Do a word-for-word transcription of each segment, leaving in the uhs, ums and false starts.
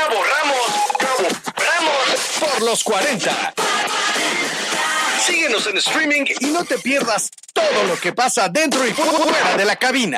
Cabo Ramos, Cabo Ramos por los cuarenta. Síguenos en streaming y no te pierdas todo lo que pasa dentro y fuera de la cabina.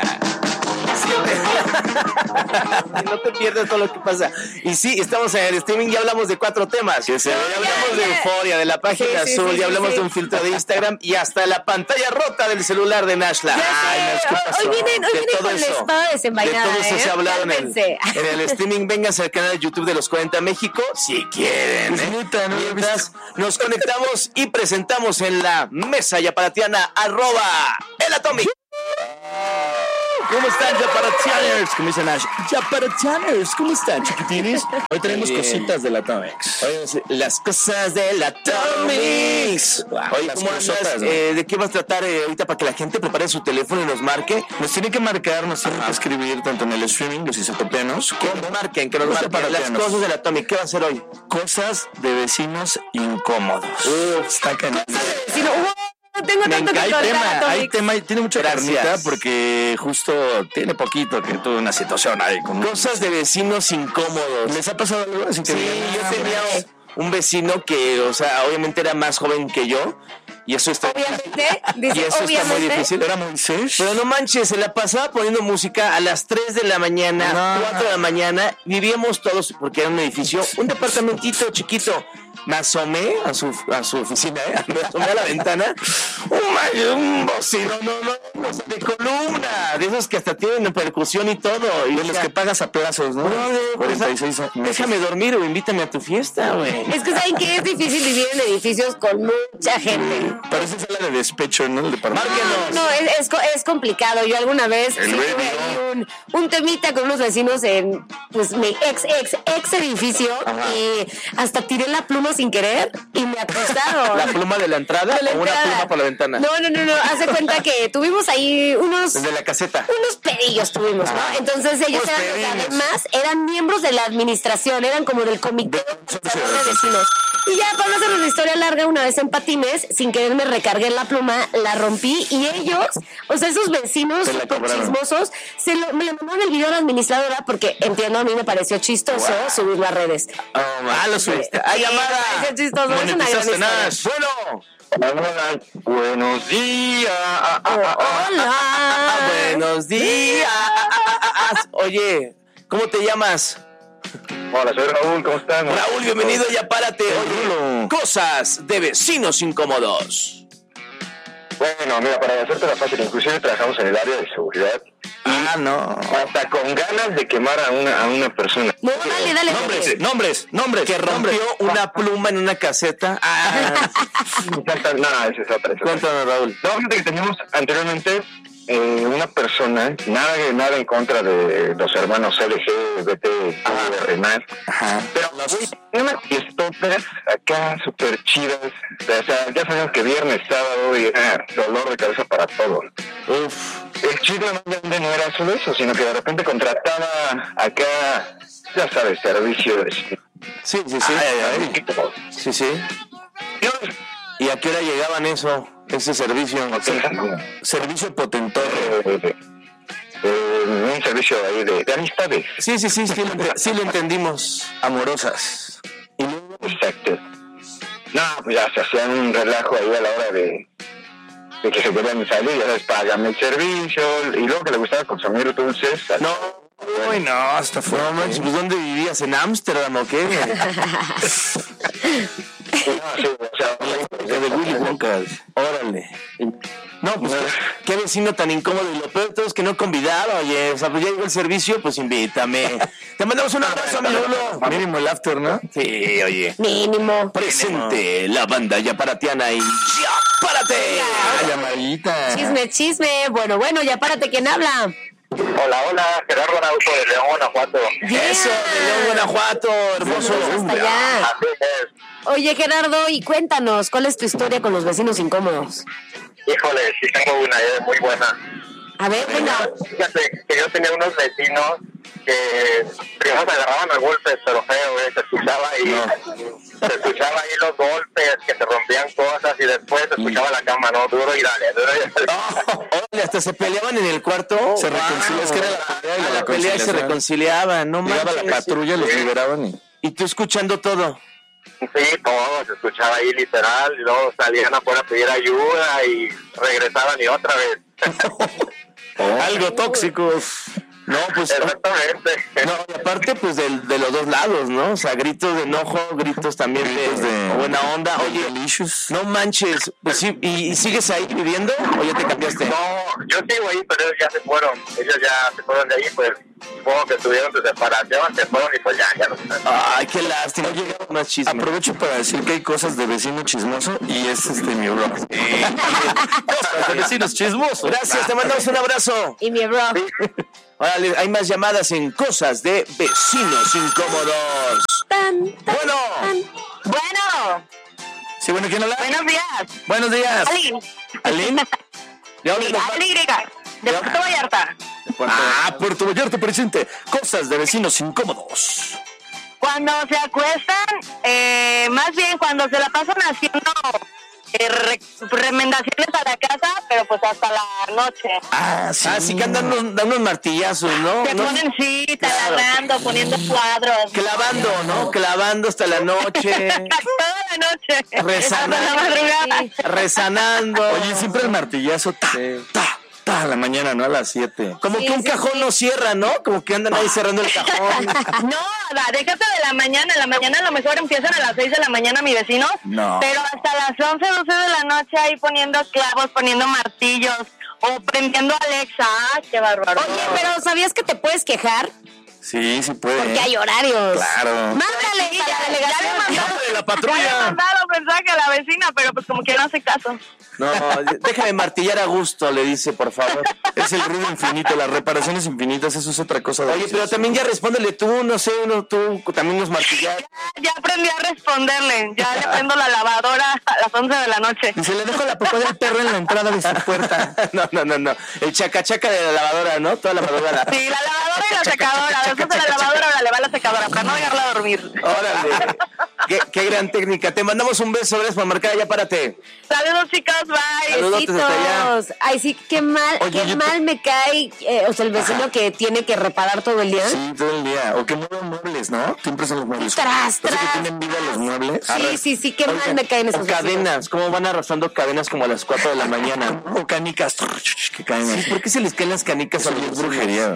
No te pierdas todo lo que pasa. Y sí, estamos en el streaming, ya hablamos de cuatro temas. Sí, sí, ya hablamos de Euforia, de la página sí, azul, sí, sí, ya hablamos sí. de un filtro de Instagram y hasta la pantalla rota del celular de Nashla. Ay, no, ¿qué pasó? Hoy vienen, hoy vienen con la espada desenvainada. De todo eso ¿eh? se ha hablado en el, en el streaming. Vénganse al canal de YouTube de los cuarenta México si quieren. ¿eh? Neta, no Mientras nos conectamos y presentamos en la mesa yaparatiana arroba el Atomic. ¿Cómo están, Yaparatianers? ¿Cómo dicen Ash? Yaparatianers, ¿cómo están, chiquitines? Hoy tenemos cositas de la Atomics. Oye, las cosas de la Atomics. Wow, Oye, ¿cómo andas? Eh, ¿De qué vas a tratar eh, ahorita para que la gente prepare su teléfono y nos marque? Nos tiene que marcar, nos tiene que escribir tanto en el streaming, los isotopeanos. Que nos marquen, que nos marquen. Las cosas de la Atomic. ¿Qué va a hacer hoy? Cosas de vecinos incómodos. Uf, está cañón. Si no, No tengo tanto que hay contar, tema, Atomic. hay tema y tiene mucha carnita porque justo tiene poquito que tuve una situación ahí con cosas de vecinos incómodos. ¿Les ha pasado algo así que sí, digan, yo ah, tenía bueno. un vecino que, o sea, obviamente era más joven que yo. Y eso está, obviamente, dice, y eso obviamente. está muy difícil. Era Moisés. Pero no manches, se la pasaba poniendo música a las tres de la mañana, no. cuatro de la mañana. Vivíamos todos, porque era un edificio, un departamentito chiquito. Me asomé a su, a su oficina, ¿eh? Me asomé a la ventana. Un, un bocino, no, no, de columna. De esos que hasta tienen percusión y todo. Y de los que pagas a plazos, ¿no? No, de, cuarenta y seis meses. Déjame dormir o invítame a tu fiesta, güey. Es que saben que es difícil vivir en edificios con mucha gente. Parece sala de despecho, ¿no? El departamento. No, no, es, es, es complicado. Yo alguna vez sí, tuve ahí un, un temita con unos vecinos en pues mi ex, ex, ex edificio. Ajá. Y hasta tiré la pluma sin querer y me acostaron. ¿La pluma de la entrada de la o entrada. una pluma por la ventana? No, no, no, no. Haz de cuenta que tuvimos ahí unos... Desde la caseta. Unos pedillos tuvimos, ¿no? Entonces ellos eran, además, eran miembros de la administración, eran como del comité de, de vecinos. Y ya, para no hacer una historia larga, una vez en patines, sin querer me recargué la pluma, la rompí y ellos, o sea, esos vecinos super chismosos, se lo, me le mandaron el video a la administradora porque, entiendo, a mí me pareció chistoso wow. subirlo a redes. Oh, ah, lo subiste. ¡Ay, llamada! Me pareció chistoso, es una gran historia. Bueno. Hola, buenos días. Ah, ah, ah, ah, Hola. Ah, ah, buenos días. Ah, ah, ah, ah. Oye, ¿cómo te llamas? Hola, soy Raúl, ¿cómo están? Raúl, bienvenido, ya párate. Oye, cosas de vecinos incómodos. Bueno, mira, para hacerte la fácil, inclusive trabajamos en el área de seguridad. Ah, no. Hasta con ganas de quemar a una, a una persona. No, dale, dale. Nombres, dale. nombres, nombres. Que rompió nombres. Una pluma en una caseta. Ah. no, esa es otra. Cuéntanos, Raúl. No, fíjate que teníamos anteriormente eh, una persona, nada, nada en contra de los hermanos L G B T R más, pero unas fiestotas acá súper chidas. O sea, ya sabemos que viernes, sábado y era dolor de cabeza para todo. Uf. El chico no era solo eso, sino que de repente contrataba acá, ya sabes, servicio de... Sí, sí, sí. Ay, ay, ay. Sí, sí. ¿Y a qué hora llegaban eso, ese servicio? Sí. Servicio potentor. Eh, eh, eh, un servicio ahí de, de amistades. Sí, sí, sí, sí, lo, sí lo entendimos. Amorosas. Y luego, exacto. No, pues ya se hacían un relajo ahí a la hora de... de que se querían salir, ya sabes, págame el servicio, y luego que le gustaba consumir dulces. No, uy, no, hasta fue. No manches, pues ¿dónde vivías? ¿En Ámsterdam o qué? No, sí, o sea, de Willy Wonka. Órale. No, pues no. Qué vecino tan incómodo, y lo peor de todo es que no convidaba, oye, o sea, pues ya llegó el servicio, pues invítame. Te mandamos un abrazo, mi Lulo. Mínimo el after, ¿no? Sí, oye. Mínimo. Presente Mínimo. La banda Yaparatiana y ¡Ya párate! Ah, llamadita. Chisme, chisme. Bueno, bueno, ya párate, ¿quién habla? Hola, hola, Gerardo Araujo de León, Guanajuato. Yeah. Eso, de León, Guanajuato, hermoso. Hasta allá. Oye, Gerardo, y cuéntanos, ¿cuál es tu historia con los vecinos incómodos? Híjole, sí tengo una idea muy buena. A ver, venga. Fíjate que yo tenía unos vecinos que primero se agarraban a golpes, pero feo, ¿eh? Se escuchaba ahí, no. se escuchaba ahí los golpes, que se rompían cosas y después se escuchaba la cama, ¿no? Duro y dale, duro y dale. Oh, hasta hasta se peleaban en el cuarto. Se reconciliaban, es que era la pelea y la, la pelea y se reconciliaban, no Llegaba manches. la patrulla, los liberaban y... Y tú escuchando todo. Sí, todo se escuchaba ahí literal, y luego salían afuera a pedir ayuda y regresaban y otra vez. Oh. Algo tóxico. No, pues... Exactamente. No, y aparte, pues, de, de los dos lados, ¿no? O sea, gritos de enojo, gritos también gritos de, de buena onda. Oye, delicious. No manches, pues sí, ¿y, ¿y sigues ahí viviendo o ya te cambiaste? No, yo sigo ahí, pero ellos ya se fueron. Ellos ya se fueron de ahí, pues, supongo que tuvieron su separación, se fueron y pues ya, ya no están. Ay, qué lástima. Oye, más chisme. Aprovecho para decir que hay cosas de vecino chismoso y es este mi bro. Eh, cosas de vecinos chismosos. Gracias, te mandamos un abrazo. Y mi bro. Órale, hay más llamadas en Cosas de Vecinos Incómodos. Tan, tan, Bueno. tan. Bueno, Sí, bueno, ¿quién habla? buenos días. Buenos días. Ali. ¿Alín? ¿De dónde nos Ali Griega, de ¿Ya? Puerto Vallarta. Ah, Puerto Vallarta presente. Cosas de vecinos incómodos. Cuando se acuestan, eh, más bien cuando se la pasan haciendo eh, re- remendaciones a la casa, pero pues hasta la noche. Ah, sí. Ah, sí que andan unos, dan unos martillazos, ¿no? Se ¿No? ponen sí, taladrando, poniendo cuadros. Clavando, ¿no? Clavando hasta la noche. Toda la noche. Rezando. Hasta la madrugada. Rezanando. Oye, siempre el martillazo, ta, ta, ta, a la mañana, ¿no? A las siete. Como Sí, que un sí, cajón sí. no cierra, ¿no? Como que andan ahí cerrando el cajón. No, va, déjate de la mañana. En la mañana a lo mejor empiezan a las seis de la mañana mi vecino. No. Pero hasta las once, doce de la noche ahí poniendo clavos, poniendo martillos o prendiendo Alexa. ¡Ah, qué bárbaro! Oye, pero ¿sabías que te puedes quejar? Sí, sí puede. Porque hay horarios. Claro. Mándale Sí, a la ya, ya le delegación. mandó, Llámale a la ya le he patrulla. mandado mensaje a la vecina, pero pues como que no hace caso. No, déjame martillar a gusto, le dice, por favor. Es el ruido infinito, las reparaciones infinitas, eso es otra cosa. De Oye, pero también ya respóndele tú, no sé, uno, tú también nos martillar. Ya aprendí a responderle. Ya le prendo la lavadora a las once de la noche. Y se le dejo la popó del perro en la entrada de su puerta. No, no, no, no. El chacachaca de la lavadora, ¿no? Toda la lavadora. Sí, la lavadora y la secadora. Después de la lavadora ahora le va la secadora para no dejarla dormir. Órale. Qué, qué gran técnica. Te mandamos un beso, gracias por marcar, ya párate. Saludos, chicos. Bye. Saludos. Besitos. hasta allá. Ay, sí, qué mal, Oye, qué yo te- mal me cae, eh, o sea, el vecino que tiene que reparar todo el día. Sí, todo el día. O que mueven muebles, ¿no? Siempre son los muebles. Tras, Parece tras. que tienen vida los muebles. Sí, sí, sí, qué mal me caen esos O vecinos. cadenas, cómo van arrastrando cadenas como a las cuatro de la mañana. O canicas que caen Sí, así. ¿por qué se les caen las canicas a Eso los es vecinos? brujería.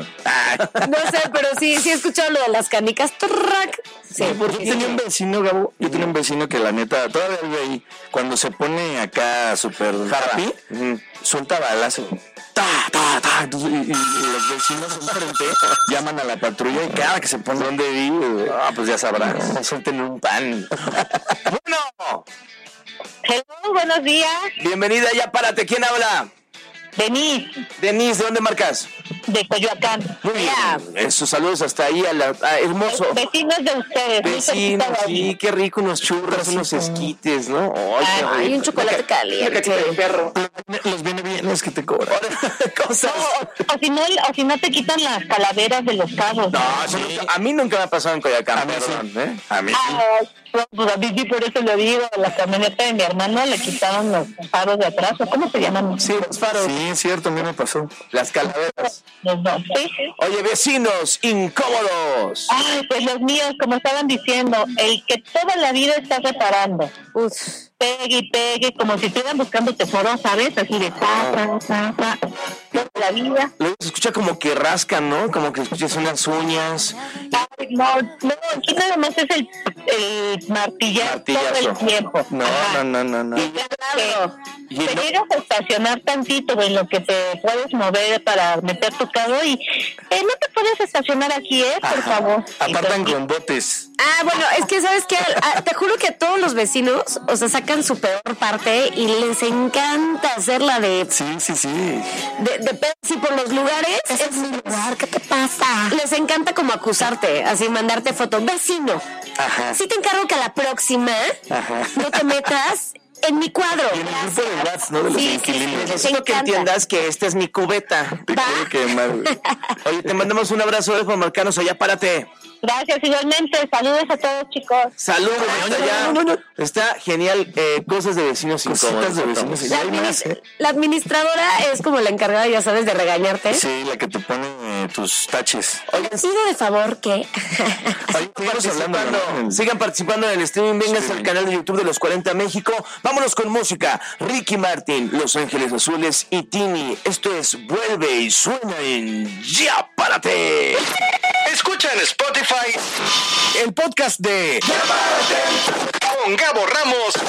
No sé, pero sí, sí he escuchado lo de las canicas. Trac. Sí, Yo tenía un vecino, Gabo, yo tenía un vecino que la neta, todavía vive ahí, cuando se pone acá súper happy, suelta balazo. Ta, ta, ta. Entonces, y, y- y los vecinos enfrente llaman a la patrulla y cada que se pone donde vive, ah, pues ya sabrán, no, suelten un pan. Bueno, Hello, buenos días. bienvenida, ya párate. ¿Quién habla? Denise, Denise, ¿de dónde marcas? de Coyoacán. Muy bien. Esos saludos hasta ahí, a la, a- hermoso. Vecinos de ustedes. muy Vecinos, cerquita de sí, ahí. qué rico, unos churros, unos esquites, ¿no? Ay, qué Ay, rico. un chocolate Una ca- caliente. Una cachita de perro. Los viene bien, es que te cobran. Cosas. O si, no, o si no te quitan las calaveras de los carros. No, eso nunca- a mí nunca me ha pasado en Coyacán, A mí sí. perdón, ¿eh? A mí sí. Ah, pues a mí sí, por eso le digo, a la camioneta de mi hermano le quitaron los faros de atrás, ¿o cómo se llaman? Sí, los faros, Sí, es cierto, a mí me pasó. las calaveras. Los dos, sí. Oye, vecinos incómodos. Ay, pues los míos, como estaban diciendo, el que toda la vida está reparando. Uf. Pegue y pegue, como si estuvieran buscando tesoros, ¿sabes? Así de ta, ta, ta, ta. Toda la vida. Luego se escucha como que rascan, ¿no? Como que escuchas unas uñas. Ay, no, no, aquí nada más es el, el martillar todo Martillazo. el tiempo. No, Ajá. no, no, no, no. Y claro, Y te no- llegas a estacionar tantito en lo que te puedes mover para meter tu carro y eh, no te puedes estacionar aquí, ¿eh? Por favor. Apartan Y, con botes. Ah, bueno, es que sabes que te juro que todos los vecinos, o sea, sacan su peor parte y les encanta hacerla de Sí, sí, sí. de, de pedo así por los lugares. Es mi lugar, ¿qué te pasa? Les encanta como acusarte, así mandarte fotos. Vecino, Ajá. sí te encargo que a la próxima Ajá. no te metas en mi cuadro. Y en el grupo de WhatsApp, ¿no? De los Sí, sí, inquilinos. sí, sí. Necesito que encanta. entiendas que esta es mi cubeta. Te Va. quiero quemar. Oye, te mandamos un abrazo, gracias por marcarnos allá, párate. Gracias, igualmente. Saludos a todos, chicos. Saludos, no, hasta allá. no, no, no, no. Está genial. Eh, cosas de vecinos incómodos. de vecinos. La, hay administ- más, ¿eh? la administradora es como la encargada, ya sabes, de regañarte. Sí, la que te pone eh, tus taches. Oigan, Pido de favor que... Oye, seguimos hablando, participando, ¿no? sigan participando en el streaming. Vénganse al canal de YouTube de los cuarenta México. Vámonos con música. Ricky Martin, Los Ángeles Azules y Tini. Esto es Vuelve y suena en Ya Párate. Escucha en Spotify el podcast de Ya Párate con Gabo Ramos